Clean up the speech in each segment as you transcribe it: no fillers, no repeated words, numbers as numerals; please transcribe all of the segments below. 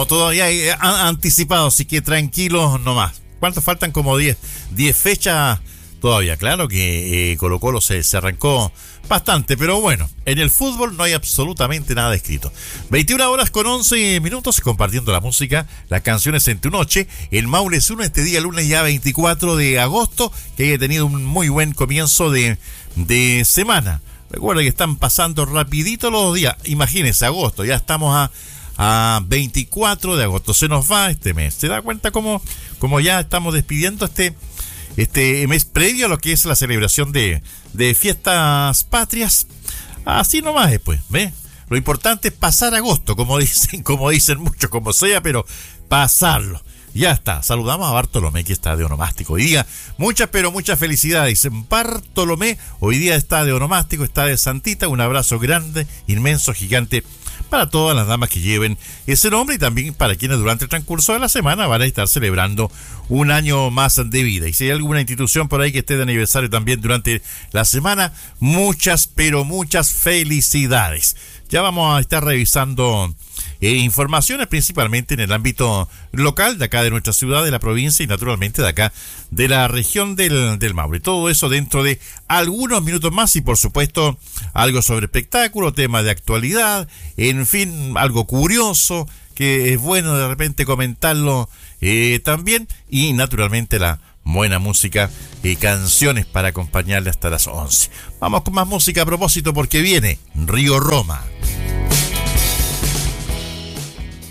Todavía hay anticipado, así que tranquilos nomás. ¿Cuántos faltan? Como 10 fechas todavía. Claro que Colo-Colo se arrancó bastante, pero bueno, en el fútbol no hay absolutamente nada escrito. 21 horas con 11 minutos, compartiendo la música, las canciones en tu noche. El Maule es uno este día, lunes ya 24 de agosto, que haya tenido un muy buen comienzo de semana. Recuerda que están pasando rapidito los días. Imagínense, agosto, ya estamos a 24 de agosto. Se nos va este mes. ¿Se da cuenta cómo ya estamos despidiendo este mes previo a lo que es la celebración de fiestas patrias? Así nomás después, ¿ves? Lo importante es pasar agosto, como dicen muchos, como sea, pero pasarlo. Ya está. Saludamos a Bartolomé, que está de onomástico hoy día. Muchas felicidades. Bartolomé hoy día está de onomástico, está de santita. Un abrazo grande, inmenso, gigante para todas las damas que lleven ese nombre y también para quienes durante el transcurso de la semana van a estar celebrando un año más de vida. Y si hay alguna institución por ahí que esté de aniversario también durante la semana, muchas felicidades. Ya vamos a estar revisando informaciones principalmente en el ámbito local de acá de nuestra ciudad, de la provincia y naturalmente de acá de la región del Maule. Todo eso dentro de algunos minutos más y por supuesto algo sobre espectáculo, temas de actualidad, en fin, algo curioso que es bueno de repente comentarlo también y naturalmente la buena música y canciones para acompañarle hasta las 11. Vamos con más música a propósito porque viene Río Roma.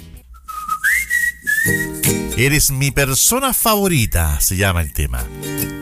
Eres mi persona favorita, se llama el tema.